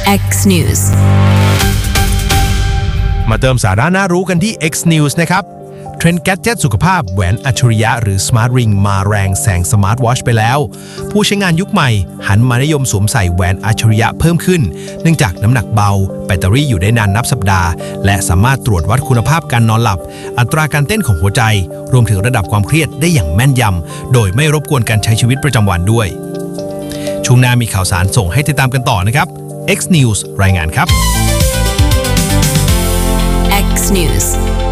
X News มาเติมสาระน่ารู้กันที่ X News นะครับเทรนด์แกดเจ็ตสุขภาพแหวนอัจฉริยะหรือ Smart Ring มาแรงแซง Smart Watch ไปแล้วผู้ใช้งานยุคใหม่หันมานิยมสวมใส่แหวนอัจฉริยะเพิ่มขึ้นเนื่องจากน้ำหนักเบาแบตเตอรี่อยู่ได้นานนับสัปดาห์และสามารถตรวจวัดคุณภาพการนอนหลับอัตราการเต้นของหัวใจรวมถึงระดับความเครียดได้อย่างแม่นยำโดยไม่รบกวนการใช้ชีวิตประจำวันด้วยช่วงหน้ามีข่าวสารส่งให้ติดตามกันต่อนะครับ X News รายงานครับ X News